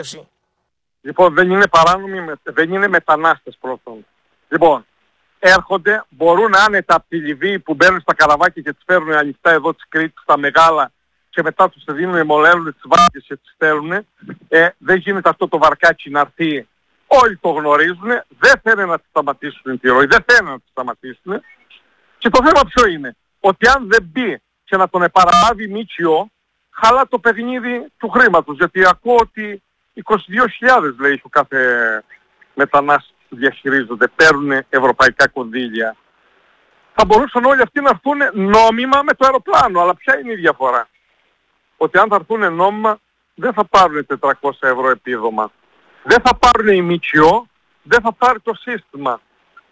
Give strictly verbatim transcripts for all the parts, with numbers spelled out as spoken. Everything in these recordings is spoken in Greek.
Λοιπόν, δεν είναι παράνομοι, δεν είναι μετανάστες πρώτον. Λοιπόν, έρχονται, μπορούν άνετα από τη Λιβύη που μπαίνουν στα καραβάκια και τις φέρνουν ανοιχτά εδώ της Κρήτης, τα μεγάλα, και μετά τους δίνουν, μολαίνουν τις βάρκες και τις στέλνουν. Ε, δεν γίνεται αυτό το βαρκάκι να έρθει. Όλοι το γνωρίζουν, δεν θέλουν να τη σταματήσουν τη ροή, δεν θέλουν να τη σταματήσουν. Και το θέμα ποιο είναι, ότι αν δεν μπει και να τον επαραλάβει ΜΚΟ, χαλά το παιχνίδι του χρήματος. Γιατί ακούω ότι είκοσι δύο χιλιάδες λέει ο κάθε μετανάστες που διαχειρίζονται, παίρνουν ευρωπαϊκά κονδύλια. Θα μπορούσαν όλοι αυτοί να έρθουν νόμιμα με το αεροπλάνο, αλλά ποια είναι η διαφορά? Ότι αν θα έρθουν νόμιμα δεν θα πάρουν τετρακόσια ευρώ επίδομα. Δεν θα πάρουν η ΜΚΟ, δεν θα πάρει το σύστημα.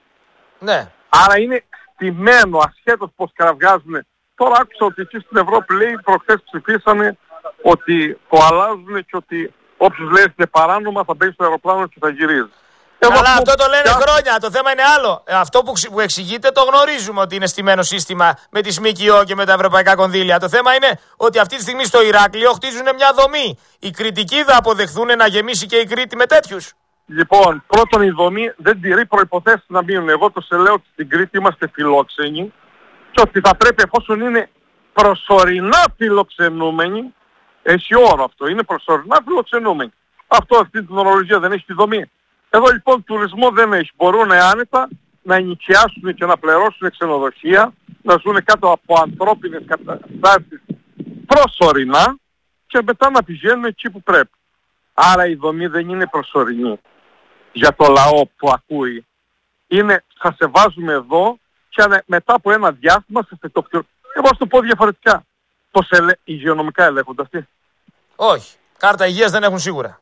Ναι. Άρα είναι στημένο ασχέτως πως κραυγάζουν. Τώρα άκουσα ότι εκεί στην Ευρώπη λέει προχθές ψηφίσανε ότι το αλλάζουν και ότι όποιος λέει είναι παράνομα θα μπαίνει στο αεροπλάνο και θα γυρίζει. Αλλά αυτό, αυτό το λένε πια... χρόνια. Το θέμα είναι άλλο. Αυτό που, που εξηγείτε το γνωρίζουμε ότι είναι στημένο σύστημα με τη ΜΚΟ και με τα ευρωπαϊκά κονδύλια. Το θέμα είναι ότι αυτή τη στιγμή στο Ηράκλειο χτίζουν μια δομή. Οι Κρητικοί θα αποδεχθούν να γεμίσει και η Κρήτη με τέτοιους? Λοιπόν, πρώτον η δομή δεν τηρεί προϋποθέσεις να μείνουν. Εγώ το σε λέω ότι στην Κρήτη είμαστε φιλόξενοι και ότι θα πρέπει, εφόσον είναι προσωρινά φιλοξενούμενοι, έχει όρο αυτό, είναι προσωρινά φιλοξενούμενοι. Αυτό, αυτή την ορολογία δεν έχει τη δομή. Εδώ λοιπόν τουρισμό δεν έχει. Μπορούν άνετα να ενοικιάσουν και να πληρώσουν ξενοδοχεία, να ζουν κάτω από ανθρώπινες καταστάσεις προσωρινά και μετά να πηγαίνουν εκεί που πρέπει. Άρα η δομή δεν είναι προσωρινή για το λαό που ακούει. Είναι θα σε βάζουμε εδώ και μετά από ένα διάστημα σε θετοκτήριο. Εγώ θα το πω διαφορετικά. Πώς ελε... υγειονομικά ελέγχονται αυτοί? Όχι. Κάρτα υγείας δεν έχουν σίγουρα.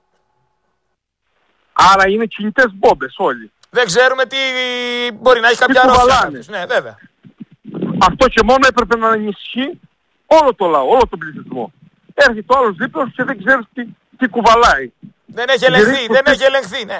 Άρα είναι κινητές μπόμπες όλοι. Δεν ξέρουμε τι μπορεί να έχει κάποια αρρώστια. Ναι, βέβαια. Αυτό και μόνο έπρεπε να ενισχύει όλο το λαό, όλο τον πληθυσμό. Έρχεται ο άλλος δίπλα και δεν ξέρει τι, τι κουβαλάει. Δεν έχει ελεγχθεί, δεν έχει ελεγχθεί, ναι.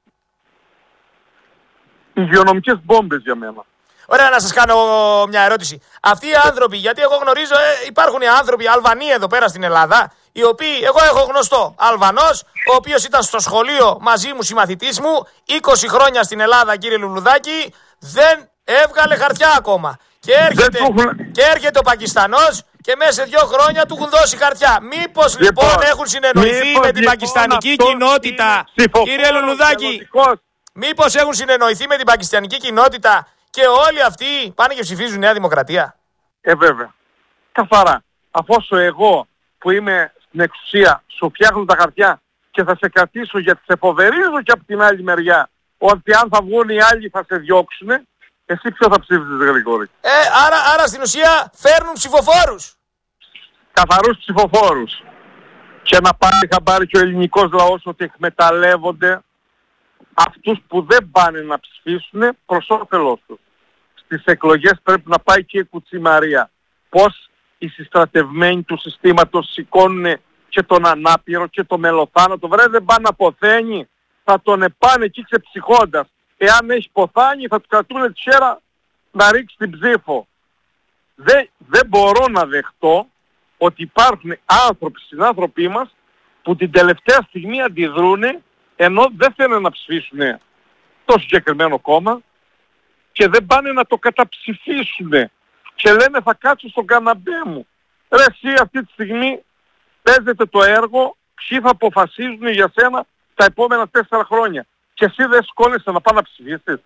Υγειονομικές μπόμπες για μένα. Ωραία, να σας κάνω μια ερώτηση. Αυτοί οι άνθρωποι, γιατί εγώ γνωρίζω, ε, υπάρχουν οι άνθρωποι Αλβανοί εδώ πέρα στην Ελλάδα, οι οποίοι, εγώ έχω γνωστό Αλβανός, ο οποίος ήταν στο σχολείο μαζί μου, συμμαθητής μου, είκοσι χρόνια στην Ελλάδα, κύριε Λουλουδάκη, δεν έβγαλε χαρτιά ακόμα. Και έρχεται, και έρχεται ο Πακιστανός και μέσα σε δύο χρόνια του έχουν δώσει χαρτιά. Μήπως λοιπόν, λοιπόν έχουν συνεννοηθεί μήπως, με την λοιπόν, πακιστανική κοινότητα, κύριε Λουλουδάκη, μήπως έχουν συνεννοηθεί με την πακιστανική κοινότητα και όλοι αυτοί πάνε και ψηφίζουν Νέα Δημοκρατία? Ε, βέβαια. Καθαρά. Αφόσου εγώ που είμαι στην εξουσία σου φτιάχνω τα χαρτιά και θα σε κρατήσω γιατί σε φοβερίζω και από την άλλη μεριά ότι αν θα βγουν οι άλλοι θα σε διώξουν, εσύ ποιο θα ψήφισες, Γρηγόρη? Ε, άρα, άρα στην ουσία φέρνουν ψηφοφόρους. Καθαρούς ψηφοφόρους. Και να πάρει χαμπάρι και ο ελληνικός λαός ότι εκμεταλλεύονται αυτούς που δεν πάνε να ψηφίσουν προς όφελός τους. Στις εκλογές πρέπει να πάει και η κουτσιμαρία. Πώς οι συστρατευμένοι του συστήματος σηκώνουν και τον ανάπηρο και το μελοθάνατο. Βρε, δεν πάνε να ποθαίνει, θα τον επάνε εκεί ξεψυχώντας. Εάν έχει ποθάνει θα του κρατούν τη χέρα να ρίξει την ψήφο. Δεν, δεν μπορώ να δεχτώ ότι υπάρχουν άνθρωποι, συνάνθρωποι μας, που την τελευταία στιγμή αντιδρούν ενώ δεν θέλουν να ψηφίσουν το συγκεκριμένο κόμμα και δεν πάνε να το καταψηφίσουν και λένε θα κάτσω στον καναπέ μου. Ρε εσύ αυτή τη στιγμή παίζεται το έργο, ποιοι θα αποφασίζουν για σένα τα επόμενα τέσσερα χρόνια και εσύ δεν σκόνεσαι να πάει να ψηφίσεις.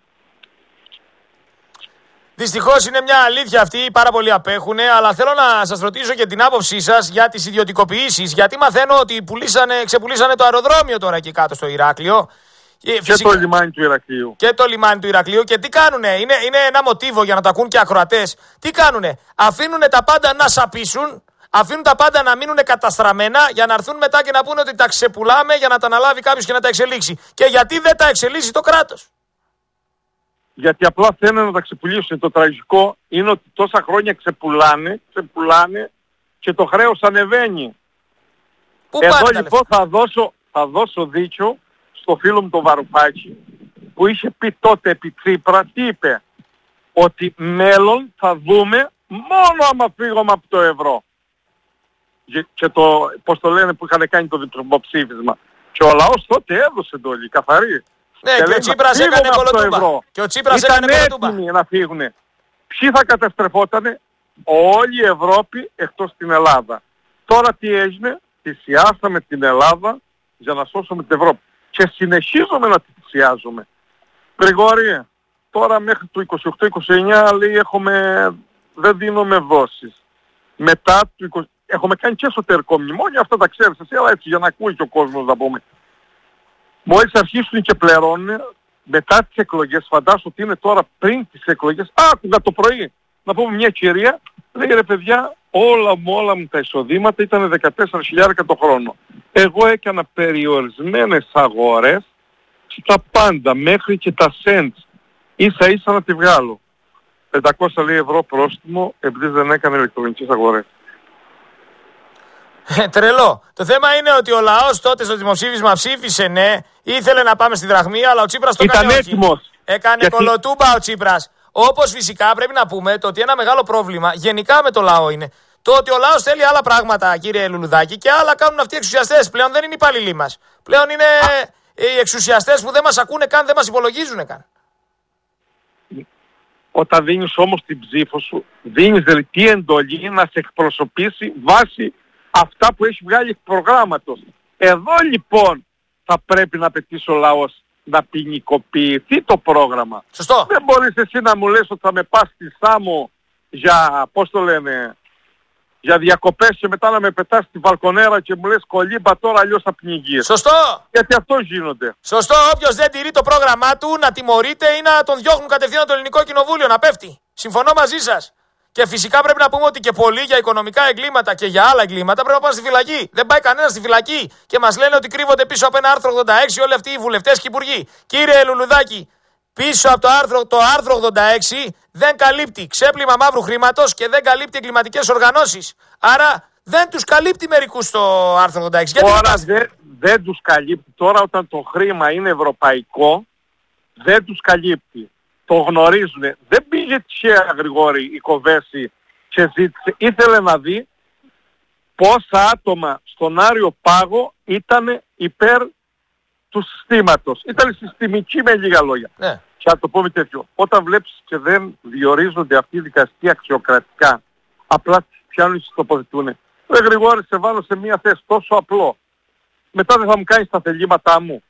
Δυστυχώς είναι μια αλήθεια αυτή, πάρα πολλοί απέχουν, αλλά θέλω να σας ρωτήσω και την άποψή σας για τις ιδιωτικοποιήσεις, γιατί μαθαίνω ότι πουλήσανε, ξεπουλήσανε το αεροδρόμιο τώρα εκεί κάτω στο Ηράκλειο. Και, και το λιμάνι του Ηρακλείου. Και το λιμάνι του Ηρακλείου. Και τι κάνουνε, είναι, είναι ένα μοτίβο για να το ακούν και ακροατές. Τι κάνουνε, αφήνουνε τα πάντα να σαπίσουν, αφήνουν τα πάντα να μείνουν καταστραμμένα για να έρθουν μετά και να πούνε ότι τα ξεπουλάμε για να τα αναλάβει κάποιος και να τα εξελίξει. Και γιατί δεν τα εξελίσσει το κράτος? Γιατί απλά θέλουν να τα ξεπουλήσουν. Το τραγικό είναι ότι τόσα χρόνια ξεπουλάνε, ξεπουλάνε και το χρέος ανεβαίνει. Πού Εδώ λοιπόν θα δώσω, θα δώσω δίκιο στο φίλο μου τον Βαρουφάκη που είχε πει τότε επί Τσίπρα, τι είπε? Ότι μέλλον θα δούμε μόνο άμα φύγουμε από το ευρώ. Και το, πώς το λένε που είχαν κάνει το δημοψήφισμα. Και ο λαός τότε έδωσε εντολή, καθαρή. Ναι, και, και ο Τσίπρας έκανε κολοτούμπα. Και ο Τσίπρας έκανε κολοτούμπα. Ήταν έτοιμοι να φύγουν. Ποιοι θα καταστρεφότανε? Όλη η Ευρώπη εκτός την Ελλάδα. Τώρα τι έγινε? Θυσιάσαμε την Ελλάδα για να σώσουμε την Ευρώπη. Και συνεχίζουμε να τη θυσιάζουμε. Γρηγόρη, τώρα μέχρι το είκοσι οκτώ είκοσι εννιά λέει έχουμε, δεν δίνουμε δόσεις. Μετά το είκοσι έχουμε κάνει και εσωτερικό μνημόνιο, αυτά τα ξέρεις εσύ, αλλά έτσι για να ακούει και ο κόσμος να πούμε. Μόλις αρχίσουν και πληρώνουν, μετά τις εκλογές, φαντάσου ότι είναι τώρα πριν τις εκλογές, άκουγα το πρωί, να πούμε μια κυρία, λέει ρε παιδιά, όλα μου όλα μου τα εισοδήματα ήταν δεκατέσσερα χιλιάδες το χρόνο. Εγώ έκανα περιορισμένες αγορές στα πάντα, μέχρι και τα cents, ίσα ίσα να τη βγάλω. πεντακόσια λέει, ευρώ πρόστιμο, επειδή δεν έκανε ηλεκτρονικές αγορές. Τρελό. Το θέμα είναι ότι ο λαός τότε στο δημοψήφισμα ψήφισε ναι, ήθελε να πάμε στη δραχμή, αλλά ο Τσίπρας το έκανε όχι. Έκανε γιατί... κολοτούμπα ο Τσίπρας. Όπως φυσικά πρέπει να πούμε το ότι ένα μεγάλο πρόβλημα γενικά με το λαό είναι το ότι ο λαός θέλει άλλα πράγματα, κύριε Λουλουδάκη, και άλλα κάνουν αυτοί οι εξουσιαστές. Πλέον δεν είναι οι υπαλληλοί μας. Πλέον είναι οι εξουσιαστές που δεν μας ακούνε καν, δεν μας υπολογίζουν καν. Όταν δίνεις όμως την ψήφο σου, δίνεις δελτή εντολή να σε εκπροσωπήσει βάσει αυτά που έχει βγάλει προγράμματος. Εδώ λοιπόν θα πρέπει να πετύσει ο λαός να ποινικοποιηθεί το πρόγραμμα. Σωστό. Δεν μπορείς εσύ να μου λες ότι θα με πας στη Σάμο για, πώς το λένε, για διακοπές και μετά να με πετάς στη βαλκονέρα και μου λες κολύμπα τώρα αλλιώς θα πνιγείς. Σωστό. Γιατί αυτό γίνονται. Σωστό. Όποιος δεν τηρεί το πρόγραμμά του να τιμωρείται ή να τον διώχνουν κατευθείαν το ελληνικό κοινοβούλιο να πέφτει. Συμφωνώ μαζί σας. Και φυσικά πρέπει να πούμε ότι και πολλοί για οικονομικά εγκλήματα και για άλλα εγκλήματα πρέπει να πάνε στη φυλακή. Δεν πάει κανένα στη φυλακή και μας λένε ότι κρύβονται πίσω από ένα άρθρο ογδόντα έξι όλοι αυτοί οι βουλευτές και οι υπουργοί. Κύριε Λουλουδάκη, πίσω από το άρθρο, το άρθρο ογδόντα έξι δεν καλύπτει ξέπλυμα μαύρου χρήματος και δεν καλύπτει εγκληματικές οργανώσεις. Άρα δεν τους καλύπτει μερικούς το άρθρο ογδόντα έξι. Γιατί τώρα δεν δε τους καλύπτει. Τώρα όταν το χρήμα είναι ευρωπαϊκό δεν τους καλύπτει. Το γνωρίζουν. Δεν πήγε τυχαία Γρηγόρη η Κοβέση και ζήτησε. Ήθελε να δει πόσα άτομα στον Άριο Πάγο ήταν υπέρ του συστήματος. Ήταν συστημική με λίγα λόγια. Ναι. Και να το πούμε τέτοιο. Όταν βλέπεις και δεν διορίζονται αυτοί οι δικαστικοί αξιοκρατικά, απλά τους πιάνουν και τοποθετούν. Ρε Γρηγόρη, σε βάλω σε μια θέση τόσο απλό. Μετά δεν θα μου κάνεις τα θελήματά μου.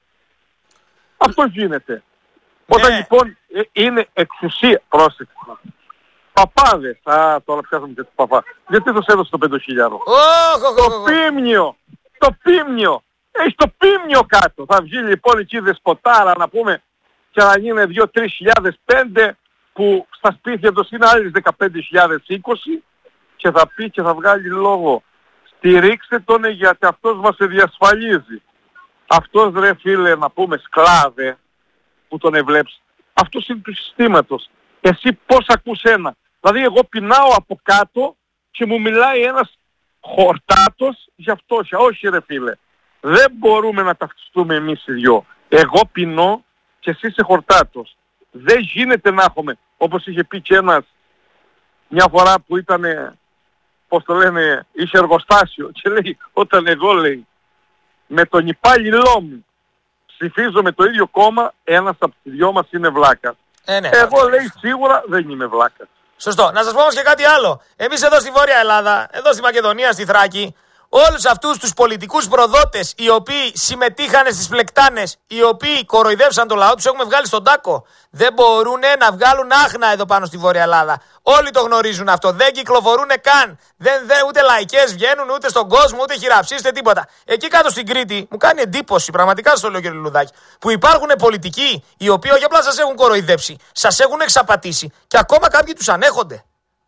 Αυτό γίνεται. Όταν ναι. λοιπόν είναι εξουσία, πρόσεξε. Παπάδες, α, τώρα πιάσαμε και τους παπά. Γιατί τους έδωσε το πέντε χιλιάδες. Oh, oh, oh, το πίμνιο, το πίμνιο. Έχει το πίμνιο κάτω. Θα βγει λοιπόν εκεί δεσποτάρα να πούμε και να γίνει δύο τρεις χιλιάδες πέντε που στα σπίτια τους είναι άλλες δεκαπέντε χιλιάδες είκοσι και θα πει και θα βγάλει λόγο. Στηρίξτε τον γιατί αυτός μας διασφαλίζει. Αυτός ρε φίλε να πούμε σκλάβε που τον ευλέψει. Αυτός είναι του συστήματος. Εσύ πώς ακούς ένα. Δηλαδή εγώ πεινάω από κάτω και μου μιλάει ένας χορτάτος για φτώχεια. Όχι ρε φίλε. Δεν μπορούμε να ταυτιστούμε εμείς οι δυο. Εγώ πεινώ και εσύ είσαι χορτάτος. Δεν γίνεται να έχουμε, όπως είχε πει και ένας μια φορά που ήταν, πώς το λένε, είχε εργοστάσιο και λέει όταν εγώ λέει με τον υπάλληλό μου ψηφίζω με το ίδιο κόμμα, ένας από τις δυο μας είναι βλάκας. Ε, ναι, εγώ αυτό, λέει σίγουρα δεν είμαι βλάκας. Σωστό. Να σας πω όμως και κάτι άλλο. Εμείς εδώ στη Βόρεια Ελλάδα, εδώ στη Μακεδονία, στη Θράκη, όλους αυτούς τους πολιτικούς προδότες οι οποίοι συμμετείχαν στις πλεκτάνες, οι οποίοι κοροϊδεύσαν το λαό τους, έχουμε βγάλει στον τάκο. Δεν μπορούν να βγάλουν άχνα εδώ πάνω στη Βόρεια Ελλάδα. Όλοι το γνωρίζουν αυτό. Δεν κυκλοφορούν καν. Δεν, δεν, ούτε λαϊκές βγαίνουν, ούτε στον κόσμο, ούτε χειραψίες, ούτε τίποτα. Εκεί κάτω στην Κρήτη μου κάνει εντύπωση, πραγματικά στο λέω κύριε Λουλουδάκη, που υπάρχουν πολιτικοί οι οποίοι όχι απλά σας έχουν κοροϊδέψει, σας έχουν εξαπατήσει και ακόμα κάποιοι τους ανέχονται.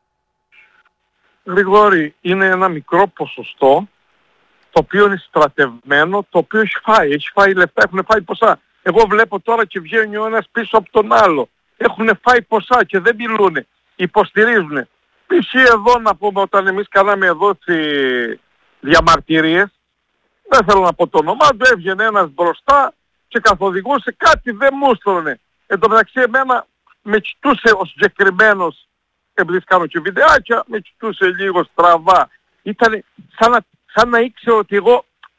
Γρηγόρη, είναι ένα μικρό ποσοστό το οποίο είναι στρατευμένο, το οποίο έχει φάει, έχει φάει λεφτά, έχουν φάει ποσά. Εγώ βλέπω τώρα και βγαίνει ο ένας πίσω από τον άλλο. Έχουν φάει ποσά και δεν μιλούνε, υποστηρίζουν. Π.χ. εδώ να πούμε όταν εμείς κάναμε εδώ τις διαμαρτυρίες, δεν θέλω να πω το όνομά του, έβγαινε ένας μπροστά και καθοδηγούσε κάτι δεν μου έστρωνε. Εν τω μεταξύ εμένα με κοιτούσε ο συγκεκριμένος, επειδή κάνω και βιντεάκια, με κοιτούσε λίγο στραβά. Ήταν σαν να, σαν να ήξερε ότι εγώ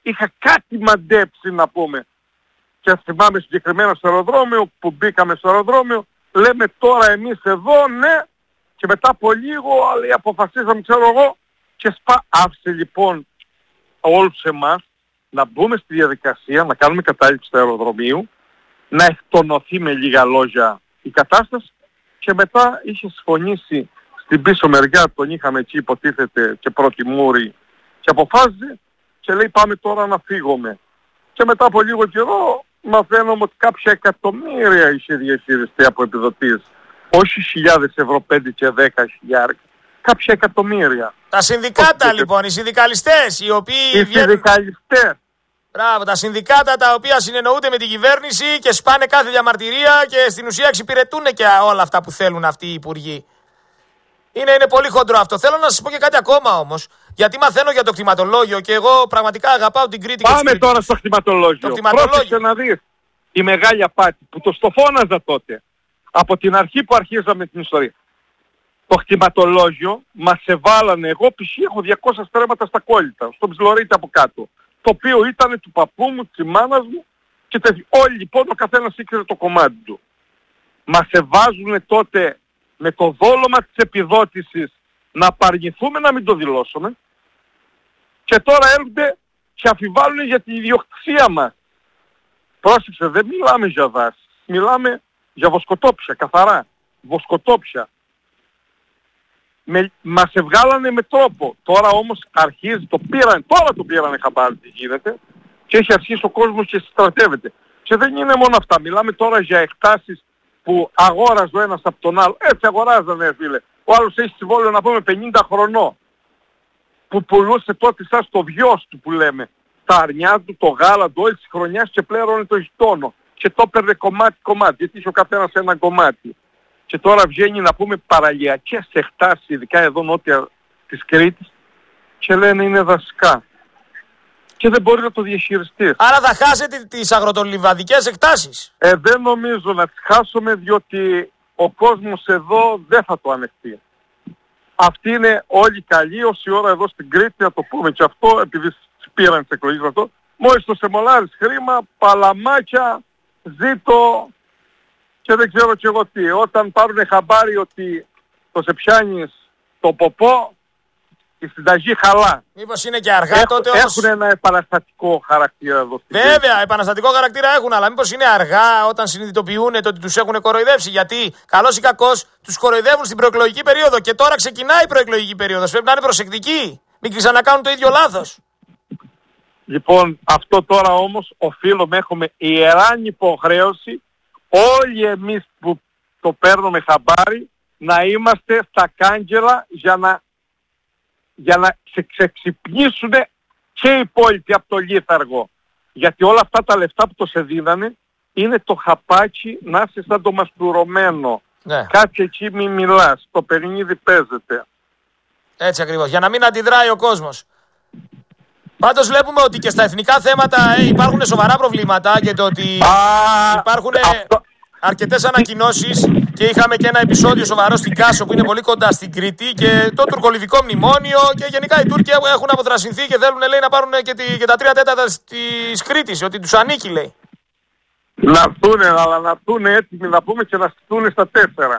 είχα κάτι μαντέψει να πούμε. Και θυμάμαι συγκεκριμένα στο αεροδρόμιο, που μπήκαμε στο αεροδρόμιο, λέμε τώρα εμείς εδώ, ναι, και μετά από λίγο, αλλά αποφασίσαμε, ξέρω εγώ, και σπα... άφησε λοιπόν όλους εμάς να μπούμε στη διαδικασία, να κάνουμε κατάληψη του αεροδρομίου, να εκτονωθεί με λίγα λόγια η κατάσταση, και μετά είχε συμφωνήσει στην πίσω μεριά, τον είχαμε εκεί υποτίθεται και πρώτη μούρη, και αποφάσισε και λέει πάμε τώρα να φύγουμε. Και μετά από λίγο καιρό μαθαίνουμε ότι κάποια εκατομμύρια είχε διαχειριστεί από επιδοτήσεις. Όχι χιλιάδες ευρώ, πέντε και δέκα χιλιάδες. Κάποια εκατομμύρια. Τα συνδικάτα λοιπόν, οι συνδικαλιστές, οι οποίοι... Οι βγαίνουν... συνδικαλιστές. Μπράβο, τα συνδικάτα τα οποία συνεννοούνται με την κυβέρνηση και σπάνε κάθε διαμαρτυρία και στην ουσία εξυπηρετούν και όλα αυτά που θέλουν αυτοί οι υπουργοί. Είναι, είναι πολύ χοντρό αυτό. Θέλω να σας πω και κάτι ακόμα όμως. Γιατί μαθαίνω για το κτηματολόγιο και εγώ πραγματικά αγαπάω την Κρήτη. Πάμε και τώρα στο κτηματολόγιο. Πρόσεξε να δεις η μεγάλη απάτη που το στοφώναζα τότε. Από την αρχή που αρχίζαμε την ιστορία. Το κτηματολόγιο μας εβάλανε, εγώ π.χ. έχω διακόσια στρέμματα στα κόλλητα, στο ψιλορίτη από κάτω. Το οποίο ήταν του παππού μου, της μάνας μου και τέτοιο. Όλοι λοιπόν ο καθένας ήξερε το κομμάτι του. Μας εβάζουνε τότε με το δόλωμα της επιδότησης να απαρνηθούμε να μην το δηλώσουμε, και τώρα έρχονται και αφιβάλλουν για την ιδιοκτησία μας. Πρόσεξε, δεν μιλάμε για δάση, μιλάμε για βοσκοτόπια, καθαρά, βοσκοτόπια. Με, μας ευγάλανε με τρόπο. Τώρα όμως αρχίζει, το πήραν, τώρα το πήρανε χαμπάρι τι γίνεται, και έχει αρχίσει ο κόσμος και στρατεύεται. Και δεν είναι μόνο αυτά, μιλάμε τώρα για εκτάσεις που αγόραζε ο ένας από τον άλλο. Έτσι αγοράζανε φίλε. Ο άλλος έχει συμβόλαιο να πούμε πενήντα χρονών. Που πουλούσε τότε σαν το βιός του που λέμε. Τα αρνιά του, το γάλα του, όλη της χρονιάς, και πλέρωνε το γειτόνο. Και το έπαιρνε κομμάτι κομμάτι. Γιατί είχε ο καθένας ένα κομμάτι. Και τώρα βγαίνει να πούμε παραλιακές εκτάσεις, ειδικά εδώ νότια της Κρήτης, και λένε είναι δασικά. Και δεν μπορεί να το διαχειριστεί. Άρα θα χάσετε τις αγροτολιβαδικές εκτάσεις. Ε, δεν νομίζω να τις χάσουμε, διότι ο κόσμος εδώ δεν θα το ανεχτεί. Αυτοί είναι όλοι καλοί, όση ώρα εδώ στην Κρήτη, να το πούμε και αυτό, επειδή πήραν τις εκλογές αυτό, μόλις το σεμολάρεις χρήμα, παλαμάκια, ζήτω και δεν ξέρω και εγώ τι. Όταν πάρουν χαμπάρι ότι το σε πιάνεις το ποπό, η συνταγή χαλά. Μήπως είναι και αργά Έχ, τότε όμως... όμως... Έχουν ένα επαναστατικό χαρακτήρα εδώ. Βέβαια, Κρήτη. Επαναστατικό χαρακτήρα έχουν, αλλά μήπως είναι αργά όταν συνειδητοποιούν το ότι τους έχουν κοροϊδεύσει. Γιατί καλώς ή κακώς τους κοροϊδεύουν στην προεκλογική περίοδο και τώρα ξεκινάει η προεκλογική περίοδος. Πρέπει να είναι προσεκτικοί. Μην ξανακάνουν το ίδιο λάθος. Λοιπόν, αυτό τώρα όμως οφείλουμε, έχουμε ιεράν υποχρέωση όλοι εμείς που το παίρνουμε χαμπάρι να είμαστε στα κάγκελα για να για να ξεξυπνήσουν και οι υπόλοιποι από το λίθαργο. Γιατί όλα αυτά τα λεφτά που το σε δίνανε είναι το χαπάκι να είσαι σαν το μαστουρωμένο. Ναι. Κάτσε εκεί μη μιλάς, το παιχνίδι παίζεται. Έτσι ακριβώς, για να μην αντιδράει ο κόσμος. Πάντως βλέπουμε ότι και στα εθνικά θέματα ε, υπάρχουν σοβαρά προβλήματα και το ότι Α, υπάρχουν αυτό... αρκετές ανακοινώσεις και είχαμε και ένα επεισόδιο σοβαρό στην Κάσο που είναι πολύ κοντά στην Κρήτη και το τουρκολιβικό μνημόνιο και γενικά οι Τούρκοι έχουν αποθρασινθεί και θέλουν λέει, να πάρουν και, τη, και τα τρία τέταρτα της Κρήτης, ότι τους ανήκει λέει. Να έρθουν, αλλά να έρθουν έτοιμοι να πούμε και να στηθούν στα τέσσερα.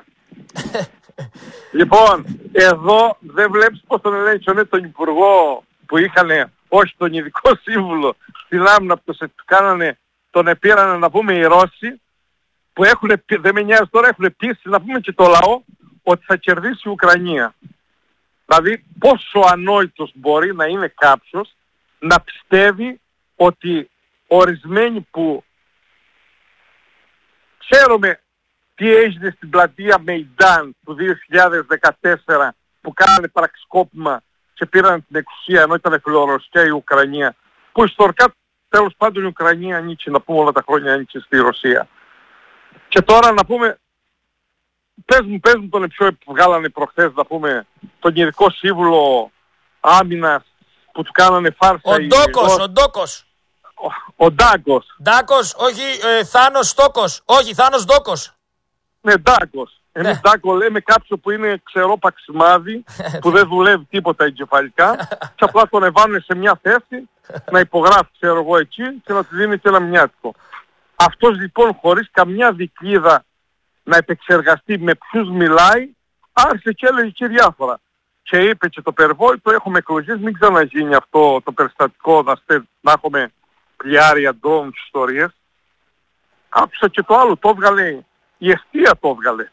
Λοιπόν, εδώ δεν βλέπεις πως τον ελέγχει τον υπουργό που είχαν, όχι τον ειδικό σύμβουλο στην άμυνα που το κάνανε, τον επήρανε να πούμε οι Ρώσοι, που έχουν, δεν με νοιάζει τώρα, έχουν πείσει να πούμε και το λαό ότι θα κερδίσει η Ουκρανία. Δηλαδή πόσο ανόητος μπορεί να είναι κάποιος να πιστεύει ότι ορισμένοι που ξέρουμε τι έγινε στην πλατεία Μεϊντάν του δύο χιλιάδες δεκατέσσερα που κάνανε πραξικόπημα και πήραν την εξουσία ενώ ήταν φιλορωσία η Ουκρανία, που ιστορικά τέλος πάντων η Ουκρανία ανήκει, να πούμε όλα τα χρόνια ανήκει στη Ρωσία. Και τώρα να πούμε, πες μου, πες μου τον επεισόδιο που βγάλανε προχθές, να πούμε, τον ειδικό σύμβουλο άμυνας που του κάνανε φάρσα. Ο Ντόκος, ο Ντόκος. Ο, ο Ντάκος. Ντάκος, όχι ε, Θάνος Στόκος, όχι Θάνος Ντόκος. Ναι, Ντάκος. Εμείς Ναι. Ντάκο λέμε κάποιο που είναι ξερό παξιμάδι, που δεν δουλεύει τίποτα εγκεφαλικά και απλά τον εβάνουν σε μια θέση να υπογράφει, ξέρω εγώ, εκεί και να του δίνει και ένα μοιάτικο. Αυτός λοιπόν χωρίς καμιά δικλίδα να επεξεργαστεί με ποιους μιλάει, άρχισε και έλεγε και διάφορα. Και είπε και το περιβόητο, έχουμε εκλογές, μην ξαναγίνει αυτό το περιστατικό να, στε, να έχουμε πλοιάρια ντρόουν ιστορίες. Άκουσα και το άλλο, το έβγαλε, η Εστία το έβγαλε.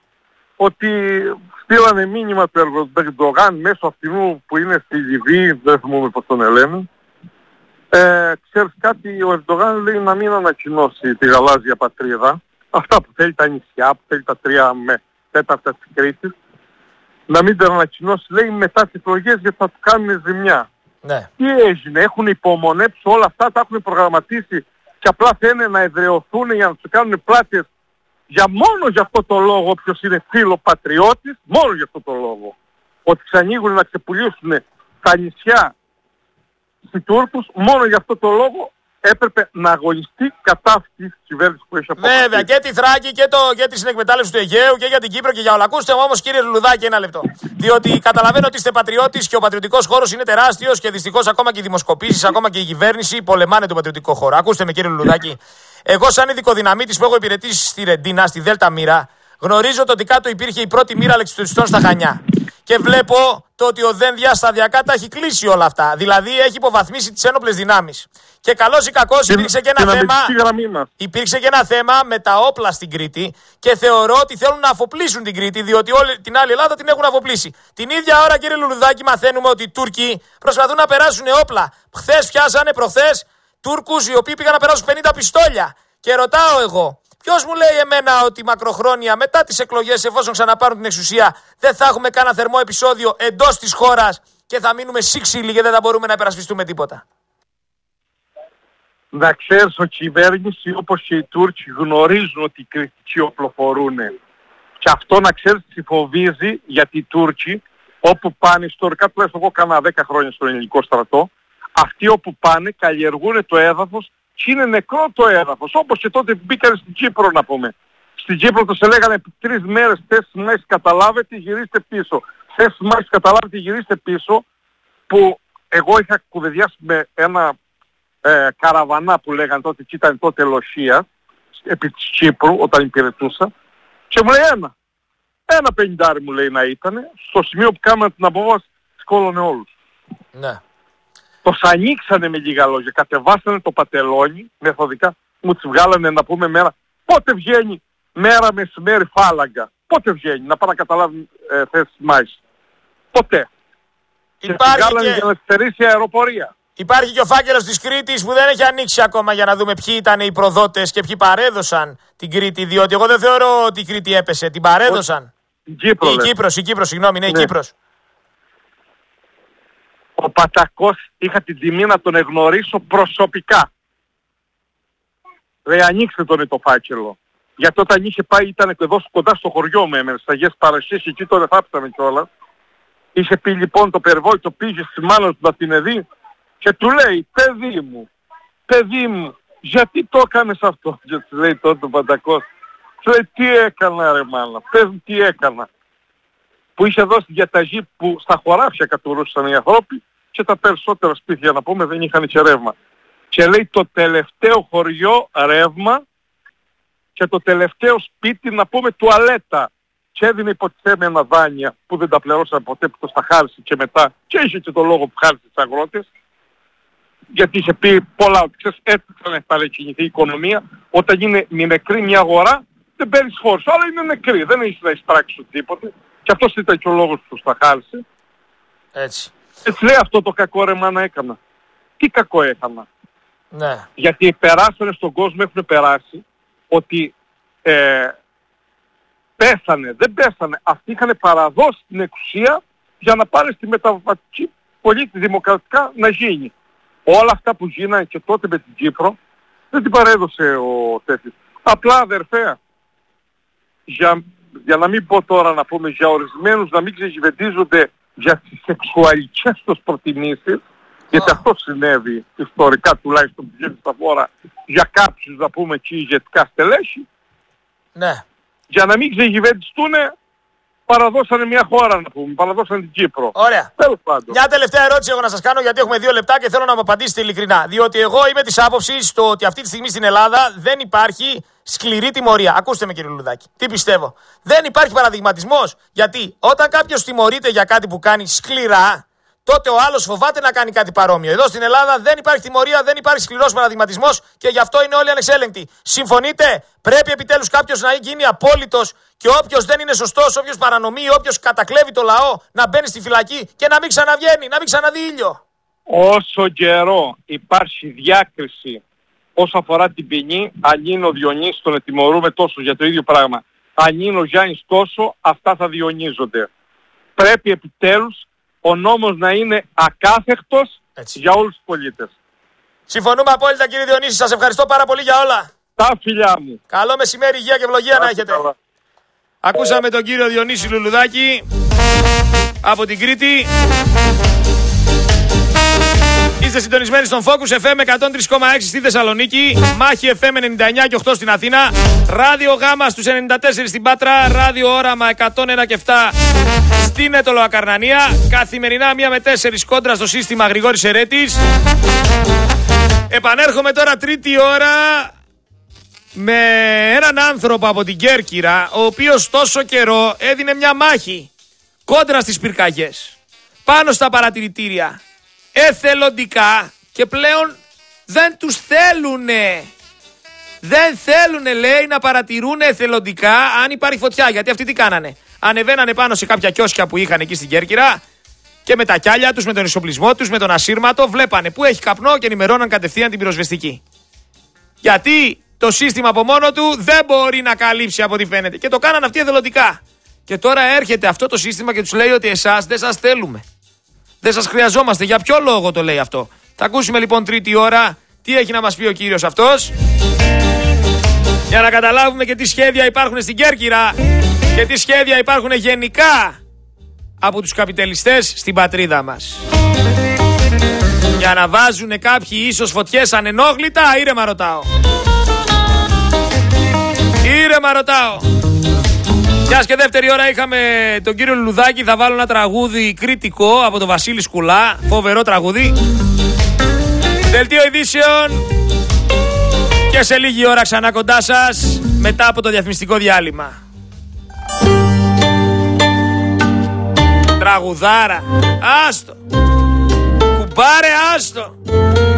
Ότι στείλανε μήνυμα του Ερντογάν μέσω αυτού που είναι στη Λιβύη, δεν θυμούμαι πως τον ελένε. Ε, ξέρεις κάτι, ο Ερντογάν λέει να μην ανακοινώσει τη γαλάζια πατρίδα, αυτά που θέλει τα νησιά, που θέλει τα τρία με τέταρτα της Κρήτης, να μην τα ανακοινώσει, λέει, μετά τις εκλογές γιατί θα του κάνουν ζημιά. Ναι. Τι έγινε, έχουν υπομονέψει όλα αυτά, τα έχουν προγραμματίσει και απλά θέλουν να εδραιωθούν για να τους κάνουν πλάτες για μόνο για αυτό το λόγο, όποιος είναι φίλο πατριώτης, μόνο για αυτό το λόγο. Ότι ξανοίγουν να ξεπουλήσουν τα νησιά στους Τούρκους, μόνο για αυτό το λόγο έπρεπε να αγωνιστεί κατά αυτής της κυβέρνησης που έχει αποφασίσει. Βέβαια, και τη Θράκη και, το, και τη συνεκμετάλλευση του Αιγαίου και για την Κύπρο και για όλα. Ακούστε όμως, κύριε Λουλουδάκη, ένα λεπτό. Διότι καταλαβαίνω ότι είστε πατριώτης και ο πατριωτικός χώρος είναι τεράστιος και δυστυχώς ακόμα και οι δημοσκοπήσεις, ακόμα και η κυβέρνηση πολεμάνε τον πατριωτικό χώρο. Ακούστε με, κύριε Λουλουδάκη. Εγώ, σαν ειδικοδυναμίτης που έχω υπηρετήσει στη Ρεντίνα, στη Δέλτα Μοίρα, γνωρίζω το ότι κάτω υπήρχε η πρώτη μοίρα αλεξιπτωτιστών στα Χανιά. Και βλέπω το ότι ο Δένδια σταδιακά τα έχει κλείσει όλα αυτά. Δηλαδή έχει υποβαθμίσει τις ένοπλες δυνάμεις. Και καλώς ή κακώς υπήρξε και ένα θέμα. Υπήρξε και ένα θέμα με τα όπλα στην Κρήτη και θεωρώ ότι θέλουν να αφοπλίσουν την Κρήτη, διότι όλη την άλλη Ελλάδα την έχουν αφοπλίσει. Την ίδια ώρα, κύριε Λουλουδάκη, μαθαίνουμε ότι οι Τούρκοι προσπαθούν να περάσουν όπλα. Χθες πιάσανε προχθές Τούρκους οι οποίοι πήγαν να περάσουν πενήντα πιστόλια. Και ρωτάω εγώ, ποιος μου λέει εμένα ότι μακροχρόνια μετά τις εκλογές, εφόσον ξαναπάρουν την εξουσία, δεν θα έχουμε κανένα θερμό επεισόδιο εντός της χώρας και θα μείνουμε σύξυλοι και δεν θα μπορούμε να υπερασπιστούμε τίποτα? Να ξέρεις ότι η κυβέρνηση όπως και οι Τούρκοι γνωρίζουν ότι οι κριτικοί οπλοφορούν. Και αυτό να ξέρεις τι φοβίζει, γιατί οι Τούρκοι όπου πάνε, ιστορικά τουλάχιστον εγώ κάνα δέκα χρόνια στον ελληνικό στρατό, αυτοί όπου πάνε καλλιεργούν το έδαφος και είναι νεκρό το έδαφος. Όπως και τότε που μπήκαν στην Κύπρο, να πούμε. Στην Κύπρο τους έλεγανε τρεις μέρες, τέσσερις μέρες καταλάβετε, γυρίστε πίσω. Τέσσερις μέρες καταλάβετε, γυρίστε πίσω, που εγώ είχα κουβεντιάσει με ένα ε, καραβανά που λέγανε τότε, και ήταν τότε Λοσία, επί της Κύπρου όταν υπηρετούσα, και μου λέει ένα. Ένα πενηντάρι μου λέει να ήτανε, στο σημείο που κάναμε την απόβαση, σκόλωνε όλους. Ναι. Τους ανοίξανε με λίγα λόγια, κατεβάσανε το πατελόνι, μεθοδικά, μου τις βγάλανε να πούμε μέρα. Πότε βγαίνει μέρα μεσημέρι φάλαγγα, πότε βγαίνει, να πάνε να καταλάβουν ε, θέσεις μάχης. Ποτέ. Υπάρχει και βγάλανε και... για να στερήσει η αεροπορία. Υπάρχει και ο φάκελος της Κρήτης που δεν έχει ανοίξει ακόμα για να δούμε ποιοι ήταν οι προδότες και ποιοι παρέδωσαν την Κρήτη, διότι εγώ δεν θεωρώ ότι η Κρήτη έπεσε, την παρέδωσαν. Η Κύπρο, η Κύπρος, η Κύπρος, συγγνώμη, ναι, η ναι. Κύπρος. Ο Πατακός είχα την τιμή να τον εγνωρίσω προσωπικά. Ρε, ανοίξτε τον το φάκελο. Γιατί όταν είχε πάει ήταν εδώ κοντά στο χωριό μου, έμενε, στα Αγίες Παρασκευές, και εκεί τώρα θάψαμε κιόλας. Είχε πει λοιπόν το περιβόητο, πήγε στη μάνα του να την εδεί και του λέει, παιδί μου, παιδί μου, γιατί το έκανες αυτό? Και του λέει τότε ο Πατακός, του λέει, τι έκανα ρε μάνα, πες μου τι έκανα. Που είχε δώσει διαταγή που στα χωράφια κατουρούσαν οι ανθρώποι και τα περισσότερα σπίτια, να πούμε, δεν είχαν και ρεύμα. Και λέει το τελευταίο χωριό ρεύμα και το τελευταίο σπίτι, να πούμε, τουαλέτα. Και έδινε υποτιθέμενα δάνεια που δεν τα πληρώσαν ποτέ, που το στα χάρισε και μετά. Και είχε και το λόγο που χάρισε τις αγρότες. Γιατί είχε πει πολλά, ότι ξέρεις, έτσι θα παρεκκινηθεί η οικονομία. Όταν είναι νεκρή μια αγορά, δεν παίρνεις φόρους. Αλλά είναι νεκρή, δεν έχεις να εισπράξεις τίποτε. Και αυτός ήταν και ο λόγος που τα χάρισε. Έτσι. Έτσι λέει αυτό το κακό ρε μάνα έκανα. Τι κακό έκανα? Ναι. Γιατί περάσανε στον κόσμο, έχουν περάσει ότι ε, πέσανε, δεν πέσανε. Αυτοί είχαν παραδώσει την εξουσία για να πάρει στη μεταβατική πολίτη δημοκρατικά να γίνει. Όλα αυτά που γίνανε και τότε με την Κύπρο δεν την παρέδωσε ο τέτοιος. Απλά αδερφέ, για, για να μην πω τώρα να πούμε για ορισμένους να μην ξεγυβεντίζονται για τις σεξουαλικές τους προτιμήσεις, γιατί αυτό συνέβη ιστορικά τουλάχιστον που βγαίνει στα φόρα για κάποιους, να πούμε, και ηγετικά στελέχη. Ναι. για να μην ξεγιβετιστούν, παραδώσανε μια χώρα να πούμε, παραδώσανε την Κύπρο. Ωραία. Τέλος πάντων. Μια τελευταία ερώτηση εγώ να σας κάνω, γιατί έχουμε δύο λεπτά και θέλω να μου απαντήσετε ειλικρινά. Διότι εγώ είμαι της άποψης το ότι αυτή τη στιγμή στην Ελλάδα δεν υπάρχει σκληρή τιμωρία. Ακούστε με κύριε Λουλουδάκη. Τι πιστεύω. Δεν υπάρχει παραδειγματισμός. Γιατί όταν κάποιος τιμωρείται για κάτι που κάνει σκληρά, τότε ο άλλος φοβάται να κάνει κάτι παρόμοιο. Εδώ στην Ελλάδα δεν υπάρχει τιμωρία, δεν υπάρχει σκληρός παραδειγματισμός και γι' αυτό είναι όλοι ανεξέλεγκτοι. Συμφωνείτε, πρέπει επιτέλους κάποιος να γίνει απόλυτος και όποιος δεν είναι σωστός, όποιος παρανομεί, όποιος κατακλέβει το λαό να μπαίνει στη φυλακή και να μην ξαναβγαίνει, να μην ξαναδεί ήλιο. Όσο καιρό υπάρχει διάκριση όσον αφορά την ποινή, αν είναι ο Διονύσης τον ετιμωρούμε τόσο για το ίδιο πράγμα, αν είναι ο Γιάννης τόσο, αυτά θα διονύζονται. Πρέπει επιτέλους ο νόμος να είναι ακάθεκτος έτσι για όλους τους πολίτες. Συμφωνούμε απόλυτα κύριε Διονύση, σας ευχαριστώ πάρα πολύ για όλα. Τα φιλιά μου. Καλό μεσημέρι, υγεία και ευλογία να έχετε. Καλά. Ακούσαμε τον κύριο Διονύση Λουλουδάκη από την Κρήτη. Είστε συντονισμένοι στον Focus εφ εμ εκατόν τρία κόμμα έξι στη Θεσσαλονίκη, Μάχη εφ εμ ενενήντα εννιά και οκτώ στην Αθήνα, Ράδιο Γάμα στους ενενήντα τέσσερα στην Πάτρα, Ράδιο Όραμα εκατόν ένα και επτά στην Αιτωλοακαρνανία, καθημερινά μία με τέσσερις κόντρα στο σύστημα Γρηγόρης Ερέτης. Επανέρχομαι τώρα τρίτη ώρα με έναν άνθρωπο από την Κέρκυρα, ο οποίος τόσο καιρό έδινε μια μάχη κόντρα στις πυρκαγιές, πάνω στα παρατηρητήρια, εθελοντικά, και πλέον δεν τους θέλουνε. Δεν θέλουνε, λέει, να παρατηρούν εθελοντικά αν υπάρχει φωτιά. Γιατί αυτοί τι κάνανε? Ανεβαίνανε πάνω σε κάποια κιόσκια που είχαν εκεί στην Κέρκυρα και με τα κιάλια τους, με τον ισοπλισμό τους, με τον ασύρματο, βλέπανε που έχει καπνό και ενημερώναν κατευθείαν την πυροσβεστική. Γιατί το σύστημα από μόνο του δεν μπορεί να καλύψει από ό,τι φαίνεται. Και το κάνανε αυτοί εθελοντικά. Και τώρα έρχεται αυτό το σύστημα και τους λέει ότι εσάς δεν σας θέλουμε. Δεν σας χρειαζόμαστε. Για ποιο λόγο το λέει αυτό? Θα ακούσουμε λοιπόν τρίτη ώρα τι έχει να μας πει ο κύριος αυτός, για να καταλάβουμε και τι σχέδια υπάρχουν στην Κέρκυρα και τι σχέδια υπάρχουν γενικά από τους καπιταλιστές στην πατρίδα μας. Για να βάζουν κάποιοι ίσως φωτιές ανενόχλητα, ήρεμα ρωτάω. Ήρεμα ρωτάω. Μιας και δεύτερη ώρα είχαμε τον κύριο Λουλουδάκη, θα βάλω ένα τραγούδι κριτικό από τον Βασίλη Σκουλά, φοβερό τραγούδι. Δελτίο ειδήσεων και σε λίγη ώρα ξανά κοντά σας μετά από το διαφημιστικό διάλειμμα. Τραγουδάρα, άστο. Κουμπάρε, άστο.